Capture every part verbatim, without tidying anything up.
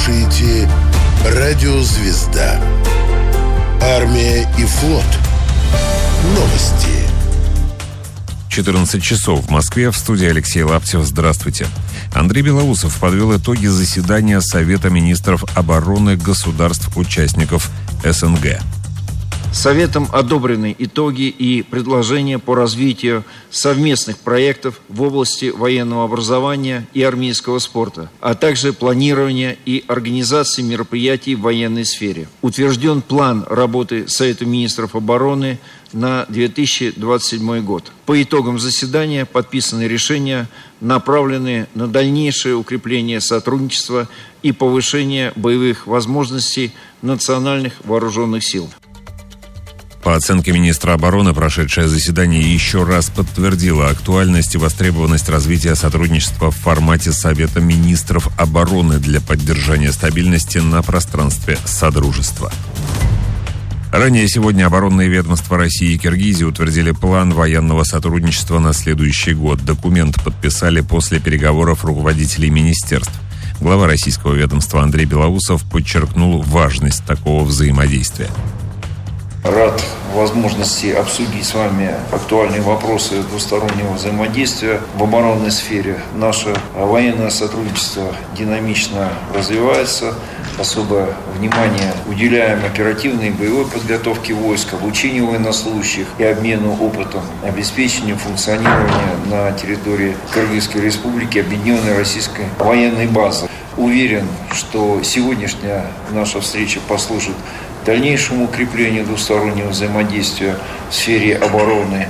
слушаете «Радио Звезда». Армия и флот. Новости. четырнадцать часов в Москве. В студии Алексей Лаптев. Здравствуйте. Андрей Белоусов подвел итоги заседания Совета министров обороны государств-участников СНГ. Советом одобрены итоги и предложения по развитию совместных проектов в области военного образования и армейского спорта, а также планирования и организации мероприятий в военной сфере. Утвержден план работы Совета министров обороны на две тысячи двадцать седьмой год. По итогам заседания подписаны решения, направленные на дальнейшее укрепление сотрудничества и повышение боевых возможностей национальных вооруженных сил. По оценке министра обороны, прошедшее заседание еще раз подтвердило актуальность и востребованность развития сотрудничества в формате Совета министров обороны для поддержания стабильности на пространстве Содружества. Ранее сегодня оборонные ведомства России и Киргизии утвердили план военного сотрудничества на следующий год. Документ подписали после переговоров руководителей министерств. Глава российского ведомства Андрей Белоусов подчеркнул важность такого взаимодействия. Рад возможности обсудить с вами актуальные вопросы двустороннего взаимодействия в оборонной сфере. Наше военное сотрудничество динамично развивается. Особое внимание уделяем оперативной и боевой подготовке войск, обучению военнослужащих и обмену опытом, обеспечению функционирования на территории Кыргызской Республики Объединенной Российской военной базы. Уверен, что сегодняшняя наша встреча послужит дальнейшему укреплению двустороннего взаимодействия в сфере обороны.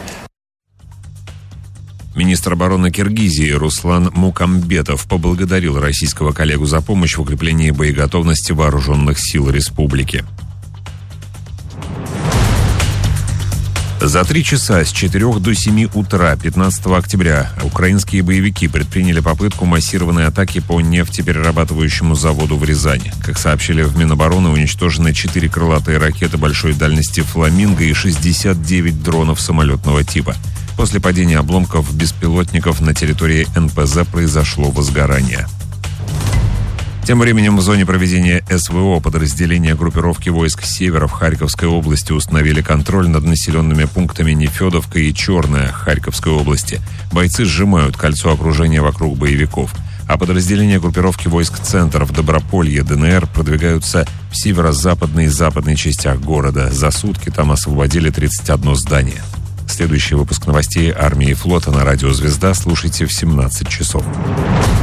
Министр обороны Киргизии Руслан Мукамбетов поблагодарил российского коллегу за помощь в укреплении боеготовности вооруженных сил республики. За три часа с четырёх до семи утра пятнадцатого октября украинские боевики предприняли попытку массированной атаки по нефтеперерабатывающему заводу в Рязани. Как сообщили в Минобороны, уничтожены четыре крылатые ракеты большой дальности «Фламинго» и шестьдесят девять дронов самолетного типа. После падения обломков беспилотников на территории эн пэ зэ произошло возгорание. Тем временем в зоне проведения эс вэ о подразделения группировки войск «Севера» в Харьковской области установили контроль над населенными пунктами Нефедовка и Черная Харьковской области. Бойцы сжимают кольцо окружения вокруг боевиков. А подразделения группировки войск «Центр» в Доброполье, дэ эн эр продвигаются в северо-западной и западной частях города. За сутки там освободили тридцать одно здание. Следующий выпуск новостей армии и флота на радио «Звезда» слушайте в семнадцать часов.